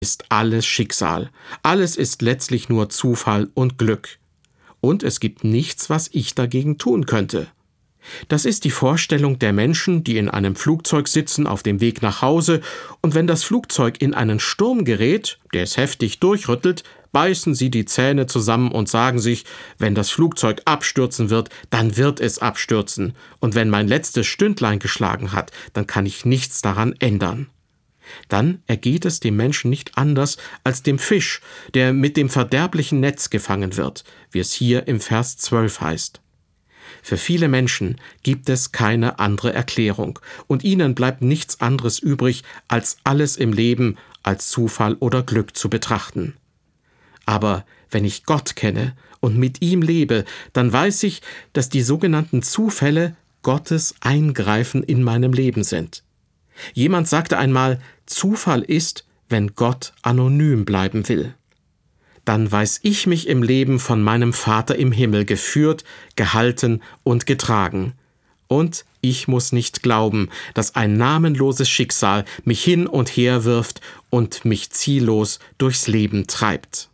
ist alles Schicksal. Alles ist letztlich nur Zufall und Glück. Und es gibt nichts, was ich dagegen tun könnte. Das ist die Vorstellung der Menschen, die in einem Flugzeug sitzen auf dem Weg nach Hause, und wenn das Flugzeug in einen Sturm gerät, der es heftig durchrüttelt, beißen sie die Zähne zusammen und sagen sich, wenn das Flugzeug abstürzen wird, dann wird es abstürzen, und wenn mein letztes Stündlein geschlagen hat, dann kann ich nichts daran ändern. Dann ergeht es dem Menschen nicht anders als dem Fisch, der mit dem verderblichen Netz gefangen wird, wie es hier im Vers 12 heißt. Für viele Menschen gibt es keine andere Erklärung, und ihnen bleibt nichts anderes übrig, als alles im Leben als Zufall oder Glück zu betrachten. Aber wenn ich Gott kenne und mit ihm lebe, dann weiß ich, dass die sogenannten Zufälle Gottes Eingreifen in meinem Leben sind. Jemand sagte einmal, Zufall ist, wenn Gott anonym bleiben will. Dann weiß ich mich im Leben von meinem Vater im Himmel geführt, gehalten und getragen. Und ich muss nicht glauben, dass ein namenloses Schicksal mich hin und her wirft und mich ziellos durchs Leben treibt.